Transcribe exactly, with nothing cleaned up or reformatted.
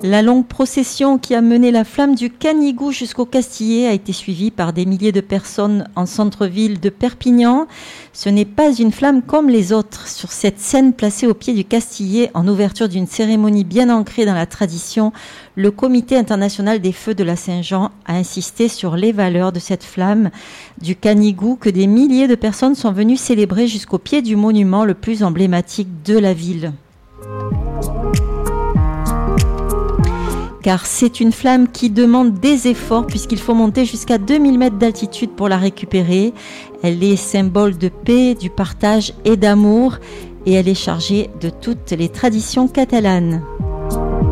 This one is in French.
La longue procession qui a mené la flamme du Canigou jusqu'au Castillet a été suivie par des milliers de personnes en centre-ville de Perpignan. Ce n'est pas une flamme comme les autres. Sur cette scène placée au pied du Castillet, en ouverture d'une cérémonie bien ancrée dans la tradition, le Comité international des feux de la Saint-Jean a insisté sur les valeurs de cette flamme du Canigou que des milliers de personnes sont venues célébrer jusqu'au pied du monument le plus emblématique de la ville. Car c'est une flamme qui demande des efforts puisqu'il faut monter jusqu'à deux mille mètres d'altitude pour la récupérer. Elle est symbole de paix, du partage et d'amour et elle est chargée de toutes les traditions catalanes.